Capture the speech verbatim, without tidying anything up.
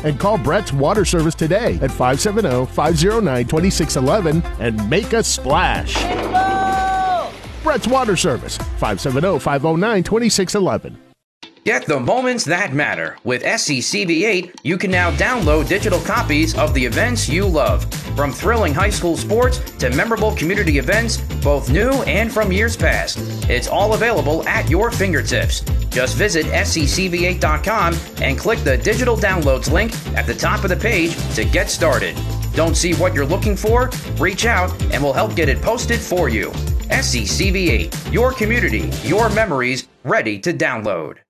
and call Brett's Water Service today at five seven zero, five zero nine, two six one one and make a splash. Brett's Water Service, five seven zero, five zero nine, two six one one. Get the moments that matter. With S C C V eight, you can now download digital copies of the events you love. From thrilling high school sports to memorable community events, both new and from years past. It's all available at your fingertips. Just visit S C C V eight dot com and click the digital downloads link at the top of the page to get started. Don't see what you're looking for? Reach out and we'll help get it posted for you. S C C V eight, your community, your memories, ready to download.